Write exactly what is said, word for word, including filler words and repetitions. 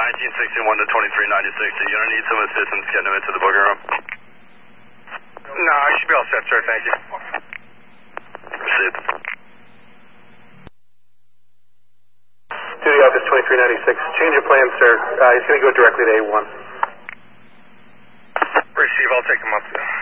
nineteen sixty-one to twenty-three ninety-six. Are you going to need some assistance getting him into the booking room? No, I should be all set, sir. Thank you. Proceed. Duty Office twenty-three ninety-six. Change of plan, sir. Uh, he's going to go directly to A one. Receive. I'll take him up there.